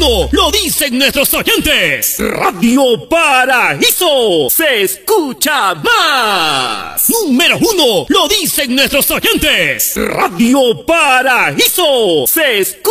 uno lo dicen nuestros oyentes. Radio Paraíso se escucha más. Número uno lo dicen nuestros oyentes. Radio Paraíso se escucha